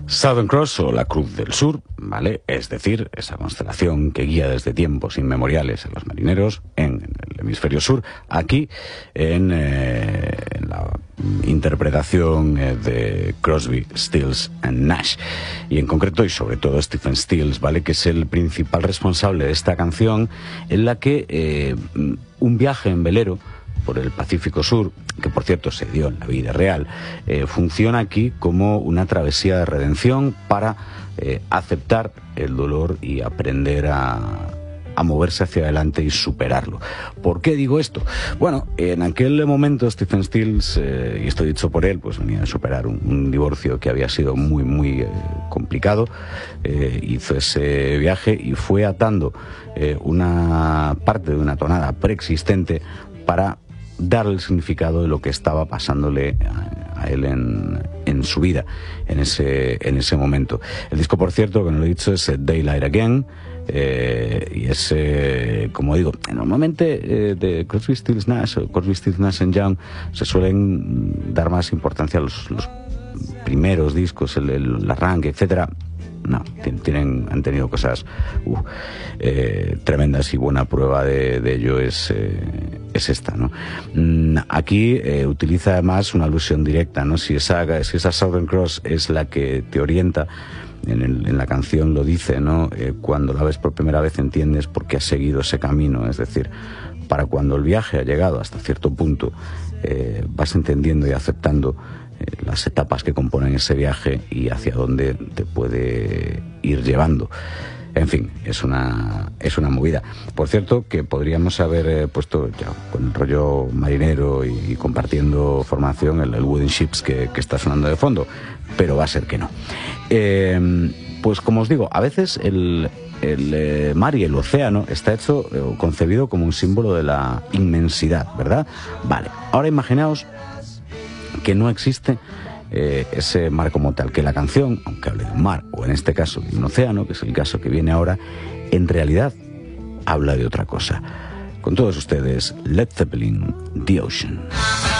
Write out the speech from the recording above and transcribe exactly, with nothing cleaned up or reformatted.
Southern Cross o la Cruz del Sur, ¿vale? Es decir, esa constelación que guía desde tiempos inmemoriales a los marineros en el hemisferio sur, aquí en, eh, en la interpretación eh, de Crosby, Stills and Nash, y en concreto y sobre todo Stephen Stills, ¿vale? Que es el principal responsable de esta canción, en la que eh, un viaje en velero por el Pacífico Sur, que por cierto se dio en la vida real, eh, funciona aquí como una travesía de redención para eh, aceptar el dolor y aprender a, a moverse hacia adelante y superarlo. ¿Por qué digo esto? Bueno, en aquel momento Stephen Stills, eh, y esto dicho por él, pues venía a superar un, un divorcio que había sido muy, muy eh, complicado, eh, hizo ese viaje y fue atando eh, una parte de una tonada preexistente para darle el significado de lo que estaba pasándole a, a él en, en su vida, en ese, en ese momento. El disco, por cierto, que no lo he dicho, es Daylight Again, eh, y es, eh, como digo, normalmente eh, de Crosby, Stills, Nash o Crosby, Stills, Nash and Young se suelen dar más importancia a los, los primeros discos, el, el, el arranque, etcétera. No, tienen, han tenido cosas uh, eh, tremendas, y buena prueba de, de ello es, eh, es esta, ¿no? Mm, aquí eh, utiliza además una alusión directa, ¿no? Si esa, si esa Southern Cross es la que te orienta, en, el, en la canción lo dice, ¿no? Eh, cuando la ves por primera vez entiendes por qué has seguido ese camino, es decir, para cuando el viaje ha llegado hasta cierto punto, eh, vas entendiendo y aceptando las etapas que componen ese viaje y hacia dónde te puede ir llevando. En fin, es una es una movida. Por cierto, que podríamos haber eh, puesto ya con el rollo marinero y, y compartiendo formación el, el Wooden Ships que, que está sonando de fondo, pero va a ser que no. Eh, pues como os digo, a veces el, el eh, mar y el océano está hecho o eh, concebido como un símbolo de la inmensidad, ¿verdad? Vale, ahora imaginaos que no existe eh, ese mar como tal, que la canción, aunque hable de un mar, o en este caso de un océano, que es el caso que viene ahora, en realidad habla de otra cosa. Con todos ustedes, Led Zeppelin, The Ocean.